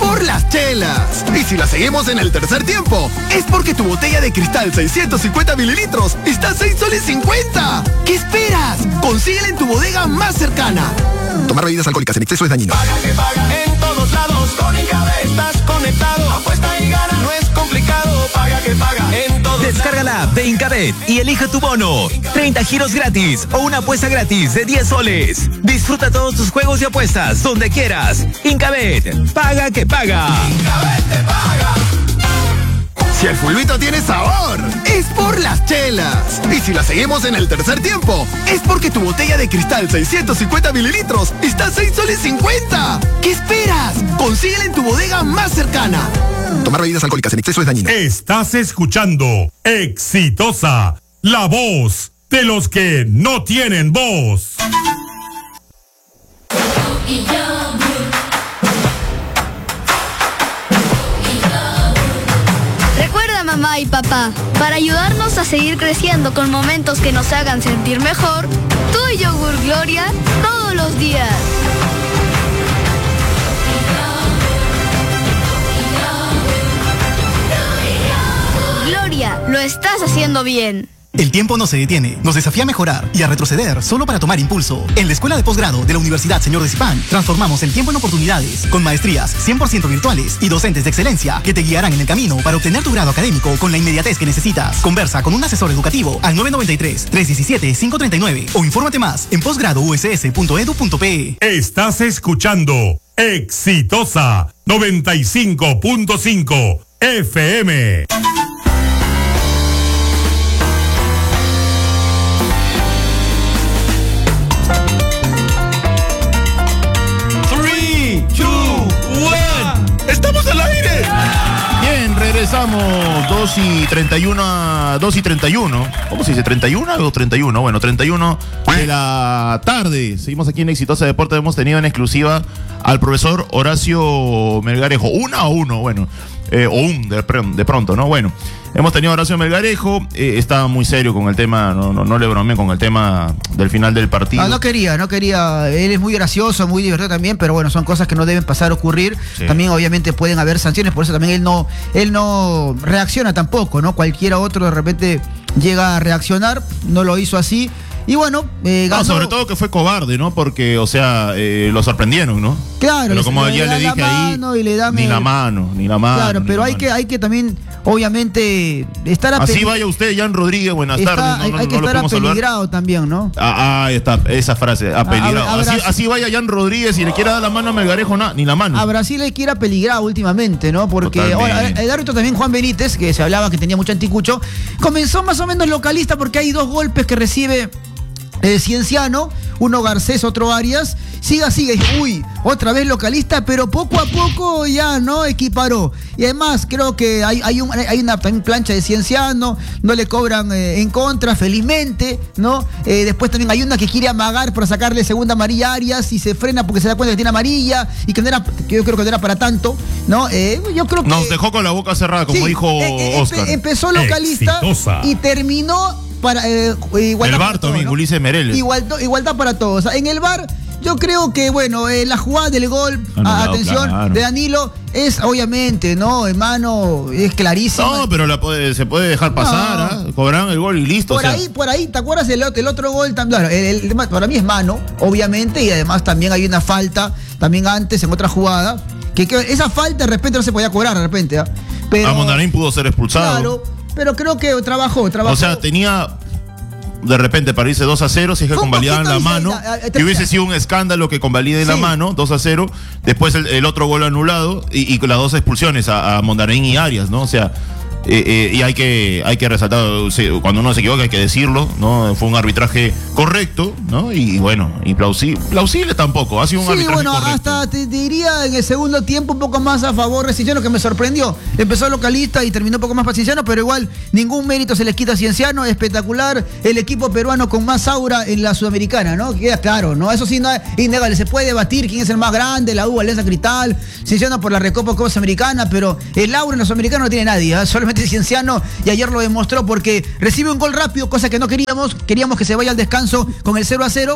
por las chelas. Y si la seguimos en el tercer tiempo, es porque tu botella de cristal 650 mililitros está a 6 soles 50. ¿Qué esperas? Consíguela en tu bodega más cercana. Tomar bebidas alcohólicas en exceso es dañino. Paga que paga en todos lados. Con Incabet estás conectado. Apuesta y gana, no es complicado. Paga que paga en todos lados. Descarga la app de Incabet y elige tu bono. 30 giros gratis o una apuesta gratis de 10 soles. Disfruta todos tus juegos y apuestas donde quieras. Incabet, paga que paga. Incabet te paga. Si el fulbito tiene sabor, es por las chelas. Y si la seguimos en el tercer tiempo, es porque tu botella de cristal 650 mililitros está a 6 soles 50. ¿Qué esperas? Consíguela en tu bodega más cercana. Tomar bebidas alcohólicas en exceso es dañino. Estás escuchando Exitosa, la voz de los que no tienen voz. Mamá y papá, para ayudarnos a seguir creciendo con momentos que nos hagan sentir mejor, tú y Yogur Gloria todos los días. Gloria, lo estás haciendo bien. El tiempo no se detiene, nos desafía a mejorar y a retroceder solo para tomar impulso. En la Escuela de Posgrado de la Universidad Señor de Zipán, transformamos el tiempo en oportunidades, con maestrías 100% virtuales y docentes de excelencia que te guiarán en el camino para obtener tu grado académico con la inmediatez que necesitas. Conversa con un asesor educativo al 993-317-539 o infórmate más en posgradouss.edu.pe. Estás escuchando Exitosa 95.5 FM. ¡Estamos al aire! Bien, regresamos 2:31. ¿Cómo se dice? ¿31 o 31? Bueno, 31 de la tarde. Seguimos aquí en Exitosa Deportes. Hemos tenido en exclusiva al profesor Horacio Melgarejo. Bueno, de pronto, ¿no? Bueno, hemos tenido a Horacio Melgarejo. Está muy serio con el tema, no le bromeé con el tema del final del partido. No quería. Él es muy gracioso, muy divertido también, pero bueno, son cosas que no deben pasar a ocurrir. Sí. También obviamente pueden haber sanciones, por eso también él no reacciona tampoco, ¿no? Cualquiera otro de repente llega a reaccionar, no lo hizo así. Y bueno, ganó. Sobre todo que fue cobarde, ¿no? Porque, o sea, lo sorprendieron, ¿no? Claro. Pero como ya le dije ahí, ni la mano. Claro, pero hay que también, obviamente, estar así vaya usted, Jan Rodríguez, buenas tardes. Hay que estar apeligrado también, ¿no? Ahí está, esa frase, apeligrado. Así vaya Jan Rodríguez y le quiera dar la mano a Melgarejo, ni la mano. A Brasil le quiere apeligrado últimamente, ¿no? Porque el árbitro también, Juan Benítez, que se hablaba que tenía mucho anticucho, comenzó más o menos localista porque hay 2 golpes que recibe Cienciano, uno Garcés, otro Arias. Sigue, otra vez localista, pero poco a poco ya no equiparó. Y además creo que hay una también plancha de Cienciano, no le cobran en contra, felizmente, ¿no? Después también hay una que quiere amagar para sacarle segunda amarilla a Arias y se frena porque se da cuenta que tiene amarilla y que yo creo que no era para tanto, ¿no? Yo creo que nos dejó con la boca cerrada, como dijo Oscar. Empezó localista. Exitosa. Y terminó para igualdad. El VAR también, ¿no? Ulises Mereles. Igualdad para todos. En el VAR, yo creo que, bueno, la jugada del gol, atención, de Danilo, es obviamente, ¿no? Hermano, es clarísimo. No, pero se puede dejar pasar, cobran el gol y listo. Por ahí, ¿te acuerdas el otro gol también? Claro, para mí es mano, obviamente, y además también hay una falta, también antes, en otra jugada, que esa falta de repente no se podía cobrar de repente, pero Mondarín pudo ser expulsado. Claro, pero creo que trabajó. O sea, tenía de repente para irse 2-0, si es que convalidaban la mano, que hubiese sido un escándalo que convalide la mano, 2-0, después el otro gol anulado y con las 2 expulsiones a Mondarín y Arias, ¿no? O sea, y hay que resaltar, cuando uno se equivoca hay que decirlo, ¿no? Fue un arbitraje correcto, ¿no? Y bueno, y plausible tampoco, ha sido un arbitraje correcto. Hasta te diría en el segundo tiempo un poco más a favor de Cienciano, que me sorprendió. Empezó localista y terminó un poco más para Cienciano, pero igual ningún mérito se les quita a Cienciano. Espectacular el equipo peruano con más aura en la Sudamericana, ¿no? Queda claro, ¿no? Eso sí no es innegable, se puede debatir quién es el más grande, la U, Alianza Cristal, Cienciano por la Recopa Sudamericana, pero el aura en la Sudamericana no tiene nadie, solamente Cienciano, y ayer lo demostró porque recibe un gol rápido, cosa que no queríamos que se vaya al descanso con el 0-0,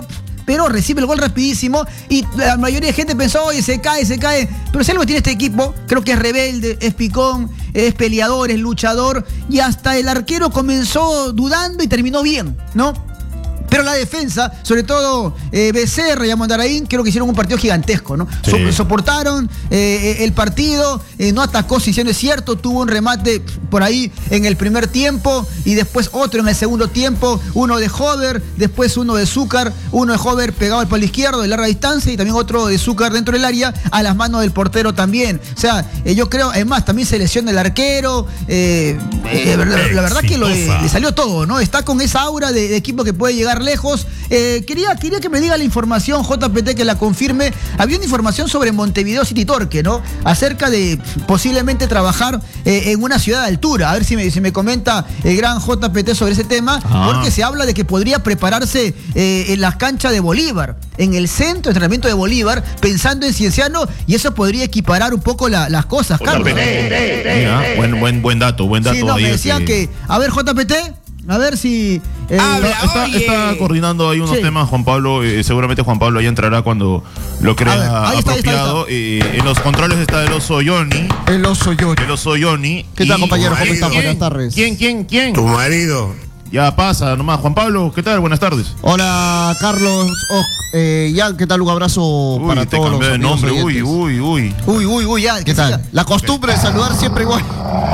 pero recibe el gol rapidísimo y la mayoría de gente pensó, oye, se cae. Pero si algo tiene este equipo, creo que es rebelde, es picón, es peleador, es luchador, y hasta el arquero comenzó dudando y terminó bien, ¿no? Pero la defensa, sobre todo Becerra y Amondaraín, creo que hicieron un partido gigantesco, ¿no? Sí. Soportaron el partido, no atacó, si es cierto, tuvo un remate por ahí en el primer tiempo y después otro en el segundo tiempo, uno de Hover, después uno de Zúcar, uno de Hover pegado al palo izquierdo de larga distancia y también otro de Zúcar dentro del área a las manos del portero también. O sea, yo creo, además, también se lesiona el arquero, la verdad que le salió todo, ¿no? Está con esa aura de equipo que puede llegar lejos. Quería que me diga la información, JPT, que la confirme. Había una información sobre Montevideo City Torque, ¿no? Acerca de posiblemente trabajar en una ciudad de altura. A ver si me comenta el gran JPT sobre ese tema, porque se habla de que podría prepararse en las canchas de Bolívar, en el centro de entrenamiento de Bolívar, pensando en Cienciano, y eso podría equiparar un poco las cosas, Carlos. Mira, buen dato. Sí, no, me decían que... A ver, JPT, a ver si... Está coordinando ahí unos temas Juan Pablo, seguramente Juan Pablo ahí entrará cuando lo crea apropiado. En los controles está el oso Yoni. El oso Yoni. ¿Qué tal, compañero? ¿Cómo estás? Buenas tardes. ¿Quién? Tu marido. Ya pasa nomás. Juan Pablo, ¿qué tal? Buenas tardes. Hola, Carlos. Jan, ¿qué tal? Un abrazo para todos los amigos nombre. Uy, ya. ¿Qué tal? La costumbre de saludar siempre igual.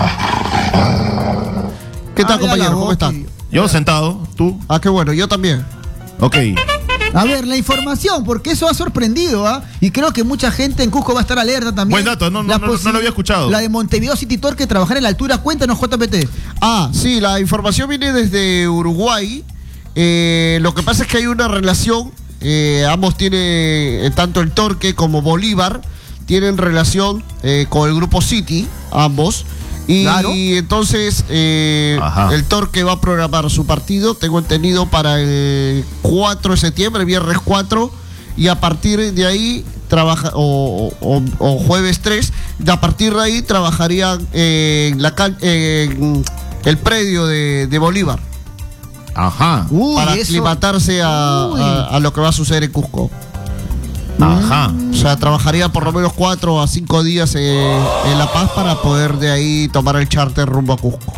¿Qué tal, compañero? ¿Cómo estás? Yo sentado, ¿tú? Qué bueno, yo también. Ok. A ver, la información, porque eso ha sorprendido, y creo que mucha gente en Cusco va a estar alerta también. Buen dato, no lo había escuchado. La de Montevideo City Torque, trabajar en la altura. Cuéntanos, JPT. Sí, la información viene desde Uruguay. Lo que pasa es que hay una relación, ambos tienen, tanto el Torque como Bolívar, tienen relación con el grupo City, ambos. Y entonces el Torque va a programar su partido, tengo entendido, para el 4 de septiembre, viernes 4, y a partir de ahí trabaja, o jueves 3, a partir de ahí trabajarían en el predio de Bolívar. Para aclimatarse a lo que va a suceder en Cusco. O sea, trabajaría por lo menos 4 a 5 días en La Paz para poder de ahí tomar el charter rumbo a Cusco.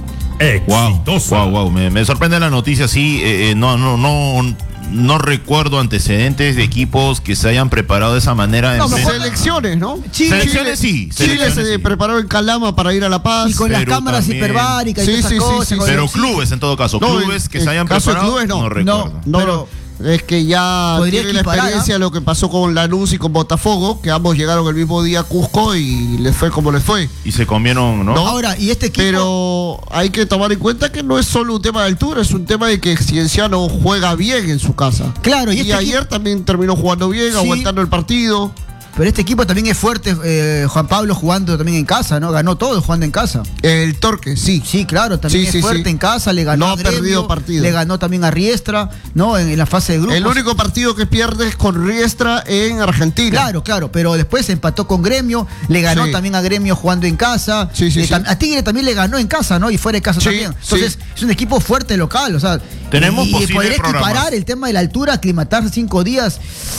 Wow. Me sorprende la noticia, sí. No recuerdo antecedentes de equipos que se hayan preparado de esa manera. Selecciones, ¿no? Selecciones sí. Chile se preparó en Calama para ir a La Paz. Y con las cámaras hiperbáricas y esas cosas. Pero clubes, en todo caso. Clubes que se hayan preparado, no recuerdo. Pero es que ya tiene la experiencia de lo que pasó con Lanús y con Botafogo, que ambos llegaron el mismo día a Cusco y les fue como les fue. Y se comieron, ¿no? Ahora, y este equipo... Pero hay que tomar en cuenta que no es solo un tema de altura, es un tema de que Cienciano juega bien en su casa. Claro, y ayer también terminó jugando bien, aguantando el partido. Pero este equipo también es fuerte, Juan Pablo, jugando también en casa, ¿no? Ganó todo jugando en casa. El Torque, sí. Sí, claro, también es fuerte en casa, le ganó a Gremio, perdido partido. Le ganó también a Riestra, ¿no? En la fase de grupos. El único partido que pierde es con Riestra en Argentina. Claro, pero después empató con Gremio, le ganó también a Gremio jugando en casa. A Tigre también le ganó en casa, ¿no? Y fuera de casa también. Entonces, es un equipo fuerte local, o sea. Tenemos y poder equiparar el tema de la altura, aclimatarse 5 días.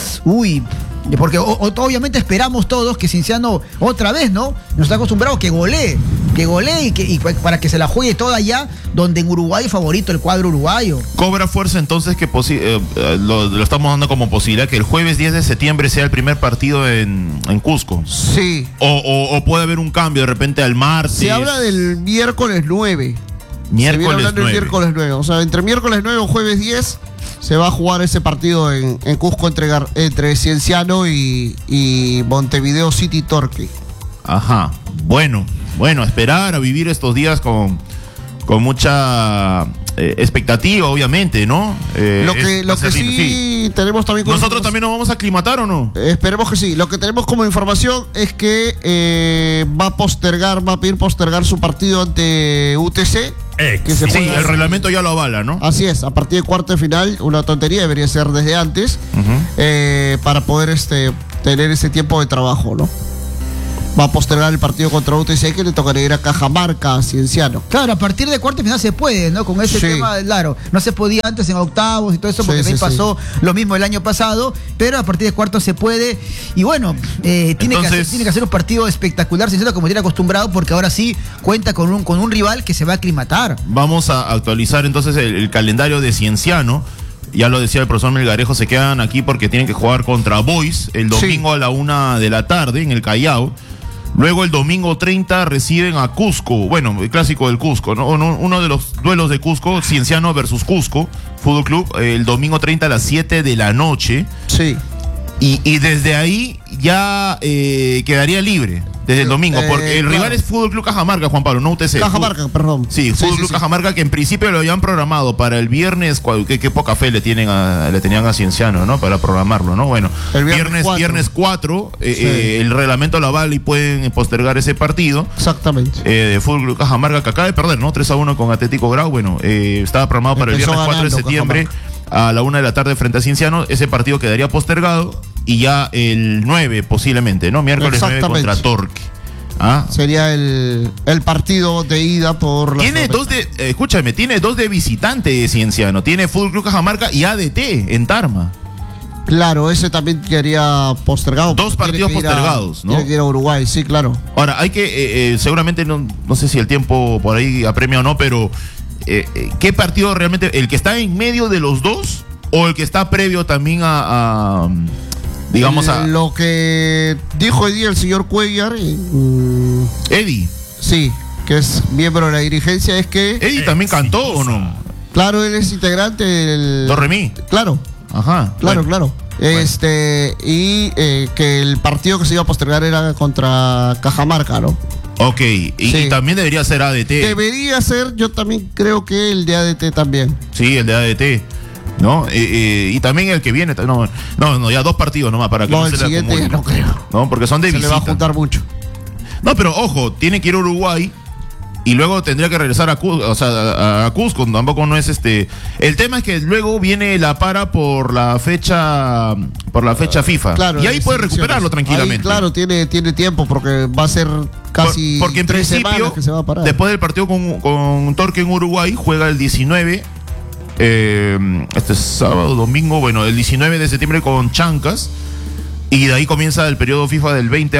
Porque obviamente esperamos todos que Cienciano otra vez, ¿no? Nos está acostumbrado que golee y para que se la juegue toda allá, donde en Uruguay favorito el cuadro uruguayo. Cobra fuerza entonces que lo estamos dando como posibilidad que el jueves 10 de septiembre sea el primer partido en Cusco. Sí. O puede haber un cambio de repente al martes. Se habla del miércoles 9. Miércoles 9. O sea, entre miércoles 9 o jueves 10 se va a jugar ese partido en Cusco entre Cienciano y Montevideo City Torque. Bueno, esperar a vivir estos días con mucha expectativa, obviamente, ¿no? Lo que sí tenemos también... ¿Nosotros también nos vamos a aclimatar o no? Esperemos que sí. Lo que tenemos como información es que va a pedir postergar su partido ante UTC. El reglamento ya lo avala, ¿no? Así es, a partir de cuarto de final, una tontería, debería ser desde antes, para poder tener ese tiempo de trabajo, ¿no? va a postergar el partido contra UTC, que le tocaría ir a Cajamarca, Cienciano. Claro, a partir de cuartos de final se puede, ¿no? Con ese tema, claro, no se podía antes en octavos y todo eso, porque también pasó lo mismo el año pasado, pero a partir de cuartos se puede. Y bueno, tiene que hacer un partido espectacular, Cienciano, como tiene acostumbrado, porque ahora sí cuenta con un rival que se va a aclimatar. Vamos a actualizar entonces el calendario de Cienciano. Ya lo decía el profesor Melgarejo, se quedan aquí porque tienen que jugar contra Boys el domingo a la 1 de la tarde en el Callao. Luego el domingo 30 reciben a Cusco, bueno, el clásico del Cusco, ¿no? Uno de los duelos de Cusco, Cienciano versus Cusco Fútbol Club, el domingo 30 a las 7 de la noche. Sí. Y desde ahí ya quedaría libre, desde el domingo, porque el rival es Fútbol Club Cajamarca, Juan Pablo, no UTC. Cajamarca, perdón. Sí, Fútbol Club Cajamarca, que en principio lo habían programado para el viernes, qué poca fe le tenían a Cienciano, ¿no? Para programarlo, ¿no? Bueno, el viernes 4, el reglamento lo avala y pueden postergar ese partido. Exactamente. De Fútbol Club Cajamarca, que acaba de perder, ¿no? 3-1 con Atlético Grau, bueno, estaba programado para el viernes 4 de septiembre. Cajamarca. A la 1 de la tarde frente a Cienciano, ese partido quedaría postergado y ya el 9 posiblemente, ¿no? Miércoles 9 contra Torque. Sería el partido de ida por la... Tiene tiene dos de visitante Cienciano, tiene Fútbol Club Cajamarca y ADT en Tarma. Claro, ese también quedaría postergado. Dos partidos postergados, ¿no? Tiene que ir a Uruguay, sí, claro. Ahora, hay que, seguramente, no sé si el tiempo por ahí apremia o no, pero... ¿qué partido realmente? ¿El que está en medio de los dos o el que está previo también digamos a... Lo que dijo hoy día el señor Cuellar, Eddie. Sí, que es miembro de la dirigencia, es que... ¿Eddie también cantó o no? Claro, él es integrante del... Do Re Mi. Claro. Ajá. Claro, bueno. Y que el partido que se iba a postergar era contra Cajamarca, ¿no? Ok, y también debería ser ADT. Debería ser, yo también creo que el de ADT también. Sí, el de ADT, ¿no? Y también el que viene, no, ya 2 partidos nomás para que no el se siguiente le acumule. no creo. No, porque son de visita. Se le va a juntar mucho. No, pero ojo, tiene que ir a Uruguay y luego tendría que regresar a Cusco, tampoco no es El tema es que luego viene la para por la fecha FIFA. Claro, y ahí puede recuperarlo tranquilamente. Ahí, claro, tiene tiempo porque va a ser casi porque en 3 principio, semanas que se va a parar. Después del partido con Torque en Uruguay, juega el 19, sábado, domingo, bueno, el 19 de septiembre con Chancas, y de ahí comienza el periodo FIFA del 20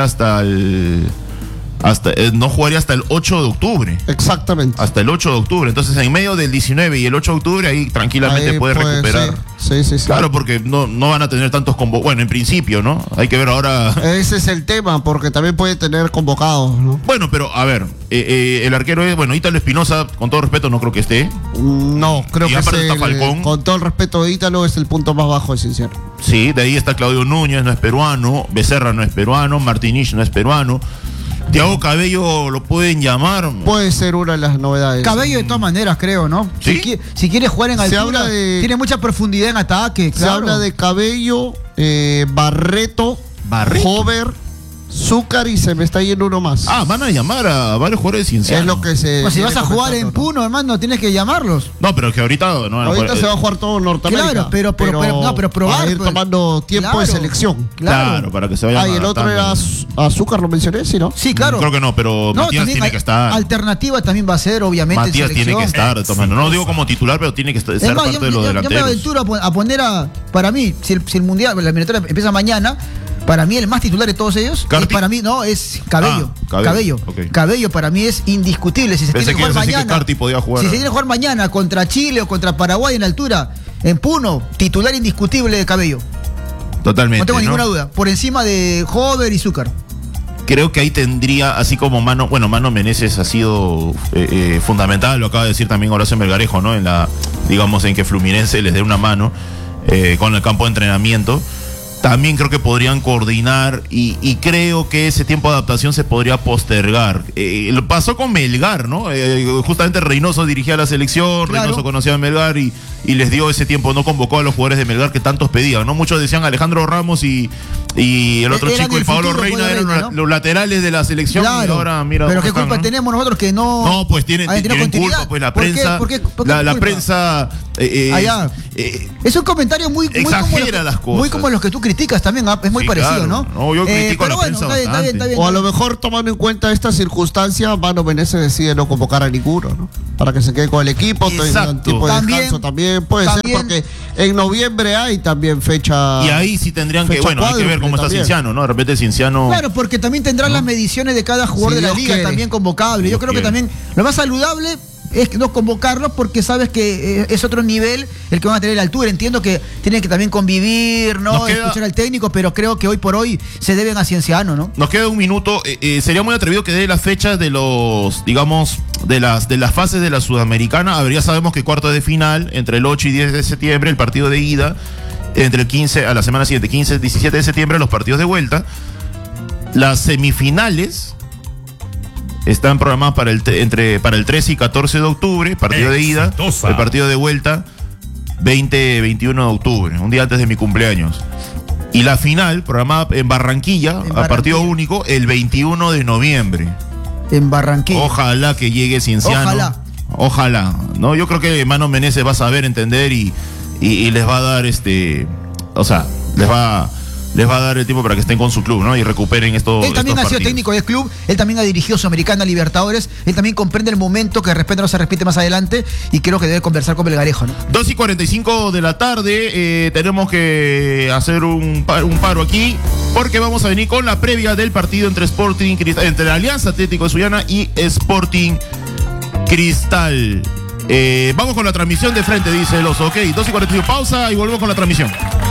no jugaría hasta el 8 de octubre. Exactamente. Hasta el 8 de octubre. Entonces, en medio del 19 y el 8 de octubre, ahí tranquilamente puede recuperar. Sí. Claro, porque no van a tener tantos convocados. Bueno, en principio, ¿no? Hay que ver ahora. Ese es el tema, porque también puede tener convocados, ¿no? Bueno, pero a ver, el arquero es, Ítalo Espinosa, con todo respeto, no creo que esté. No, creo que está Falcón. Con todo el respeto de Ítalo, es el punto más bajo de Cienciano. Sí, de ahí está Claudio Núñez, no es peruano. Becerra no es peruano. Martinich no es peruano. Thiago Cabello lo pueden llamar. Puede ser una de las novedades. Cabello de todas maneras, creo, ¿no? ¿Sí? Si quiere jugar en altura, tiene mucha profundidad en ataque. Se habla de Cabello, Barreto, Hover, Zúcar y se me está yendo uno más. Van a llamar a varios jugadores de Cienciano. Es lo que se... Pues si vas a jugar en Puno, hermano, tienes que llamarlos. No, pero que ahorita... ahorita se va a jugar todo en Norteamérica. Claro, pero probar. Va a ir tomando tiempo de selección. Claro, para que se vaya. Y el otro era Azúcar, lo mencioné, ¿sí, no? Sí, claro. Creo que no, pero Matías tiene que estar. Alternativa también va a ser, obviamente. Matías tiene que estar tomando. No digo como titular, pero tiene que ser parte de los delanteros. Yo me aventuro a poner para mí, si el Mundial, la eliminatoria empieza mañana, para mí el más titular de todos ellos, para mí es Cabello. Cabello. Okay. Cabello para mí es indiscutible. Si se tiene que jugar mañana, si se tiene que jugar mañana contra Chile o contra Paraguay en altura, en Puno, titular indiscutible de Cabello. Totalmente. No tengo ninguna duda. Por encima de Hover y Zúcar. Creo que ahí tendría, así como Mano Meneses ha sido fundamental, lo acaba de decir también Horacio Melgarejo, ¿no? En que Fluminense les dé una mano con el campo de entrenamiento. También creo que podrían coordinar y creo que ese tiempo de adaptación se podría postergar. Lo pasó con Melgar, ¿no? Justamente Reynoso dirigía la selección, claro. Reynoso conocía a Melgar y y les dio ese tiempo, no convocó a los jugadores de Melgar que tantos pedían, ¿no? Muchos decían Alejandro Ramos y el otro chico, el Pablo Reina, eran los laterales de la selección. Claro, y ahora, mira, pero qué culpa tenemos nosotros que no. No, pues tienen culpa, pues la prensa. ¿Por qué la prensa. Es un comentario muy exagera las cosas. Muy como los que tú criticas también, es muy parecido, ¿no? No, yo critico a la prensa bastante. O a lo mejor tomando en cuenta esta circunstancia, Mano Menezes decide no convocar a ninguno, ¿no? Para que se quede con el equipo, tipo de descanso también puede ser, porque en noviembre hay también fecha. Y ahí sí tendrían que, hay que ver cómo está Cienciano, ¿no? De repente Cienciano. Claro, porque también tendrán las mediciones de cada jugador de la liga también convocable. Yo creo que también lo más saludable es no convocarlos porque sabes que es otro nivel el que van a tener la altura. Entiendo que tienen que también convivir, ¿no? Escuchar al técnico, pero creo que hoy por hoy se deben a Cienciano, ¿no? Nos queda un minuto. Sería muy atrevido que dé las fechas de los, digamos, de las fases de la Sudamericana. A ver, ya sabemos que cuartos de final, entre el 8 y 10 de septiembre, el partido de ida. Entre el 15 a la semana siguiente, 15 17 de septiembre, los partidos de vuelta. Las semifinales están programadas para el 13 y 14 de octubre, partido de ida. El partido de vuelta, 20 21 de octubre, un día antes de mi cumpleaños. Y la final, programada en Barranquilla, a partido único, el 21 de noviembre. En Barranquilla. Ojalá que llegue Cienciano. Ojalá. ¿No? Yo creo que Mano Menezes va a saber entender y les va a dar les va a dar el tiempo para que estén con su club, ¿no? Y recuperen esto. Él también ha sido técnico del club, él también ha dirigido Sudamericana, Libertadores, él también comprende el momento que de repente no se repite más adelante y creo que debe conversar con Belgarejo, ¿no? 2:45 de la tarde, tenemos que hacer un paro aquí porque vamos a venir con la previa del partido entre la Alianza Atlético de Sullana y Sporting Cristal. Vamos con la transmisión de frente, dice el oso. Ok, 2:45, pausa y volvemos con la transmisión.